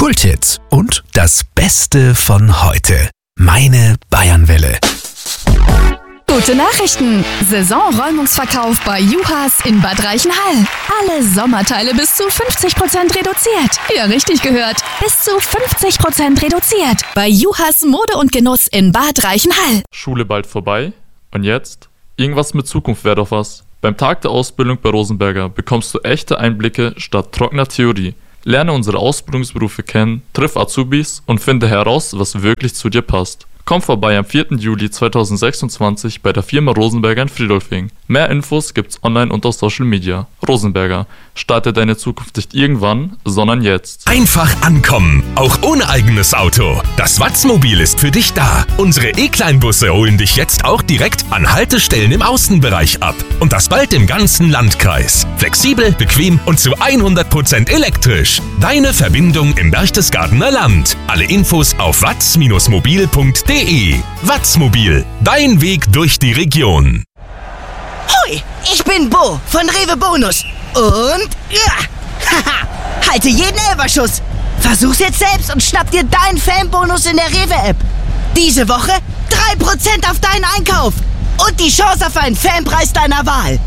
Kulthits und das Beste von heute. Meine Bayernwelle. Gute Nachrichten! Saisonräumungsverkauf bei Juhas in Bad Reichenhall. Alle Sommerteile bis zu 50% reduziert. Ja, richtig gehört. Bis zu 50% reduziert. Bei Juhas Mode und Genuss in Bad Reichenhall. Schule bald vorbei? Und jetzt? Irgendwas mit Zukunft wäre doch was. Beim Tag der Ausbildung bei Rosenberger bekommst du echte Einblicke statt trockener Theorie. Lerne unsere Ausbildungsberufe kennen, triff Azubis und finde heraus, was wirklich zu dir passt. Komm vorbei am 4. Juli 2026 bei der Firma Rosenberger in Friedolfing. Mehr Infos gibt's online und auf Social Media. Rosenberger, starte deine Zukunft nicht irgendwann, sondern jetzt. Einfach ankommen, auch ohne eigenes Auto. Das Watzmobil ist für dich da. Unsere E-Kleinbusse holen dich jetzt auch direkt an Haltestellen im Außenbereich ab. Und das bald im ganzen Landkreis. Flexibel, bequem und zu 100% elektrisch. Deine Verbindung im Berchtesgadener Land. Alle Infos auf watz-mobil.de. Watzmobil, dein Weg durch die Region. Hoi, ich bin Bo von Rewe Bonus. Und haha, halte jeden Elferschuss. Versuch's jetzt selbst und schnapp dir deinen Fanbonus in der Rewe-App. Diese Woche 3% auf deinen Einkauf und die Chance auf einen Fanpreis deiner Wahl.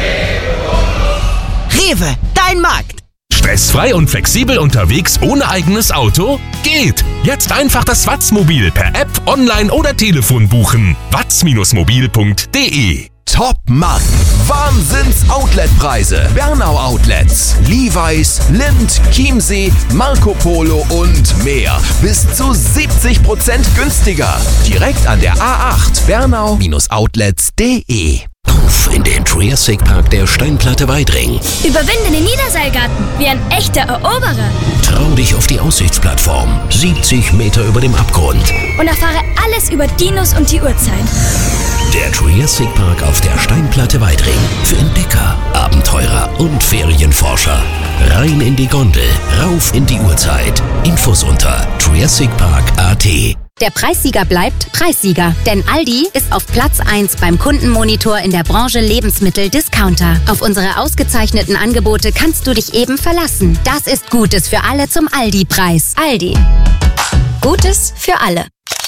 Rewe, dein Markt. Stressfrei und flexibel unterwegs ohne eigenes Auto? Geht! Jetzt einfach das Watzmobil per App, online oder Telefon buchen. watz-mobil.de. Top-Marken, Wahnsinns-Outlet-Preise. Bernau Outlets, Levi's, Lindt, Chiemsee, Marco Polo und mehr. Bis zu 70% günstiger. Direkt an der A8 Bernau-Outlets.de. Auf in den Triassic Park der Steinplatte Weidring. Überwinde den Niederseilgarten wie ein echter Eroberer. Trau dich auf die Aussichtsplattform, 70 Meter über dem Abgrund. Und erfahre alles über Dinos und die Urzeit. Der Triassic Park auf der Steinplatte Weidring. Für Entdecker, Abenteurer und Ferienforscher. Rein in die Gondel, rauf in die Urzeit. Infos unter triassicpark.at. Der Preissieger bleibt Preissieger, denn Aldi ist auf Platz 1 beim Kundenmonitor in der Branche Lebensmittel-Discounter. Auf unsere ausgezeichneten Angebote kannst du dich eben verlassen. Das ist Gutes für alle zum Aldi-Preis. Aldi. Gutes für alle.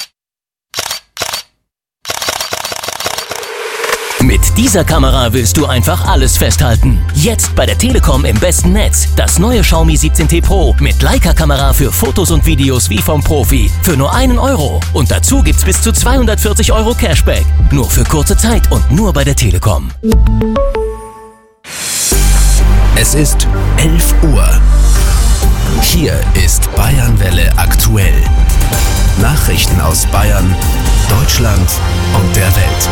Mit dieser Kamera willst du einfach alles festhalten. Jetzt bei der Telekom im besten Netz. Das neue Xiaomi 17T Pro mit Leica-Kamera für Fotos und Videos wie vom Profi. Für nur 1 Euro. Und dazu gibt's bis zu 240 Euro Cashback. Nur für kurze Zeit und nur bei der Telekom. Es ist 11 Uhr. Hier ist Bayernwelle aktuell. Nachrichten aus Bayern, Deutschland und der Welt.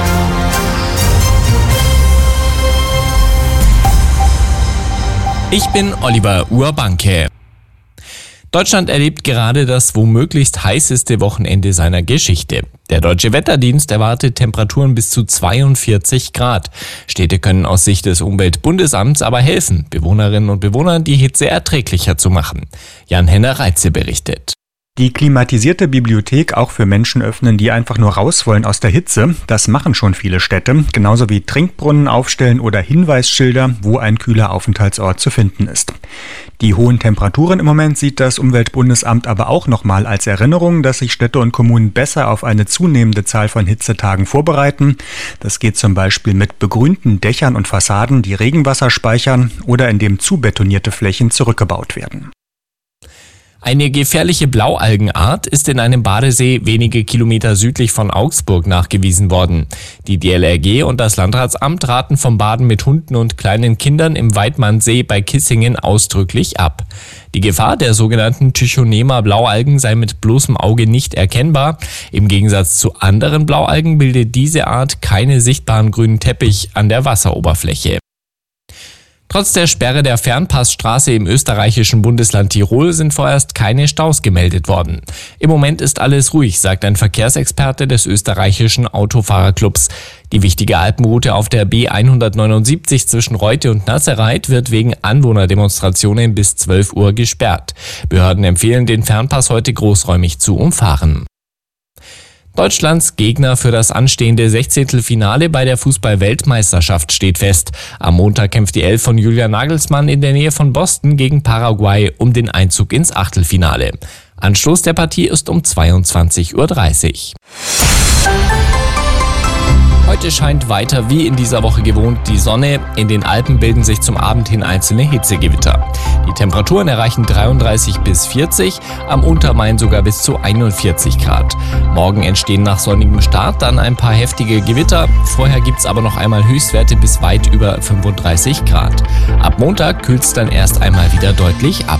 Ich bin Oliver Urbanke. Deutschland erlebt gerade das womöglich heißeste Wochenende seiner Geschichte. Der Deutsche Wetterdienst erwartet Temperaturen bis zu 42 Grad. Städte können aus Sicht des Umweltbundesamts aber helfen, Bewohnerinnen und Bewohnern die Hitze erträglicher zu machen. Jan-Henner Reitze berichtet. Die klimatisierte Bibliothek auch für Menschen öffnen, die einfach nur raus wollen aus der Hitze. Das machen schon viele Städte. Genauso wie Trinkbrunnen aufstellen oder Hinweisschilder, wo ein kühler Aufenthaltsort zu finden ist. Die hohen Temperaturen im Moment sieht das Umweltbundesamt aber auch nochmal als Erinnerung, dass sich Städte und Kommunen besser auf eine zunehmende Zahl von Hitzetagen vorbereiten. Das geht zum Beispiel mit begrünten Dächern und Fassaden, die Regenwasser speichern oder indem zubetonierte Flächen zurückgebaut werden. Eine gefährliche Blaualgenart ist in einem Badesee wenige Kilometer südlich von Augsburg nachgewiesen worden. Die DLRG und das Landratsamt raten vom Baden mit Hunden und kleinen Kindern im Weidmannsee bei Kissingen ausdrücklich ab. Die Gefahr der sogenannten Tychonema-Blaualgen sei mit bloßem Auge nicht erkennbar. Im Gegensatz zu anderen Blaualgen bildet diese Art keine sichtbaren grünen Teppich an der Wasseroberfläche. Trotz der Sperre der Fernpassstraße im österreichischen Bundesland Tirol sind vorerst keine Staus gemeldet worden. Im Moment ist alles ruhig, sagt ein Verkehrsexperte des österreichischen Autofahrerclubs. Die wichtige Alpenroute auf der B179 zwischen Reute und Nassereit wird wegen Anwohnerdemonstrationen bis 12 Uhr gesperrt. Behörden empfehlen, den Fernpass heute großräumig zu umfahren. Deutschlands Gegner für das anstehende 16. Finale bei der Fußball-Weltmeisterschaft steht fest. Am Montag kämpft die Elf von Julian Nagelsmann in der Nähe von Boston gegen Paraguay um den Einzug ins Achtelfinale. Anstoß der Partie ist um 22:30 Uhr. Heute scheint weiter wie in dieser Woche gewohnt die Sonne. In den Alpen bilden sich zum Abend hin einzelne Hitzegewitter. Die Temperaturen erreichen 33 bis 40, am Untermain sogar bis zu 41 Grad. Morgen entstehen nach sonnigem Start dann ein paar heftige Gewitter. Vorher gibt's aber noch einmal Höchstwerte bis weit über 35 Grad. Ab Montag kühlt's dann erst einmal wieder deutlich ab.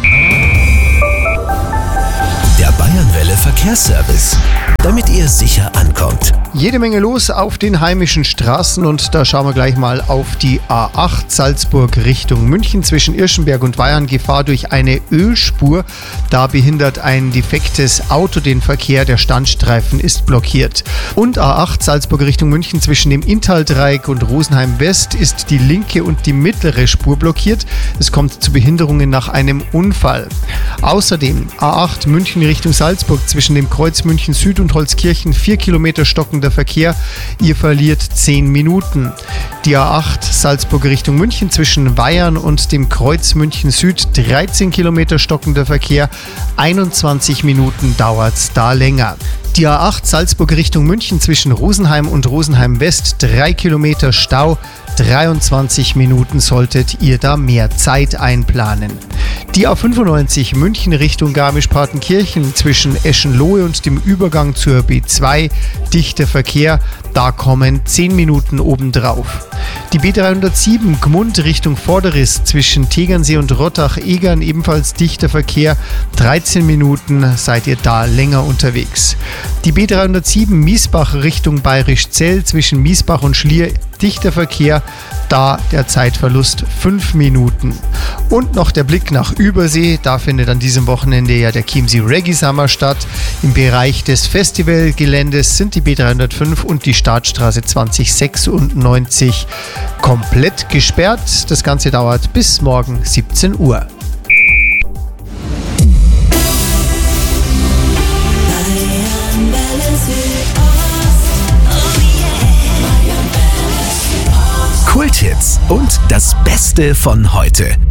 Der Bayernwelle Verkehrsservice, damit ihr sicher ankommt. Jede Menge los auf den heimischen Straßen und da schauen wir gleich mal auf die A8 Salzburg Richtung München zwischen Irschenberg und Weyarn. Gefahr durch eine Ölspur. Da behindert ein defektes Auto den Verkehr. Der Standstreifen ist blockiert. Und A8 Salzburg Richtung München zwischen dem Inntal-Dreieck und Rosenheim West ist die linke und die mittlere Spur blockiert. Es kommt zu Behinderungen nach einem Unfall. Außerdem A8 München Richtung Salzburg zwischen dem Kreuz München Süd und Holzkirchen 4 Kilometer stockender Verkehr. Ihr verliert 10 Minuten. Die A8 Salzburg Richtung München zwischen Weyarn und dem Kreuz München Süd 13 Kilometer stockender Verkehr. 21 Minuten dauert's da länger. Die A8 Salzburg Richtung München zwischen Rosenheim und Rosenheim West 3 Kilometer Stau. 23 Minuten solltet ihr da mehr Zeit einplanen. Die A95 München Richtung Garmisch-Partenkirchen zwischen Eschenlohe und dem Übergang zur B2, dichter Verkehr, da kommen 10 Minuten obendrauf. Die B307 Gmund Richtung Vorderriss zwischen Tegernsee und Rottach-Egern, ebenfalls dichter Verkehr, 13 Minuten seid ihr da länger unterwegs. Die B307 Miesbach Richtung Bayerischzell zwischen Miesbach und Schlier, dichter Verkehr, da der Zeitverlust 5 Minuten. Und noch der Blick nach Übersee, da findet an diesem Wochenende ja der Chiemsee Reggae Summer statt. Im Bereich des Festivalgeländes sind die B305 und die Startstraße 2096 komplett gesperrt. Das Ganze dauert bis morgen 17 Uhr. Kulthits und das Beste von heute.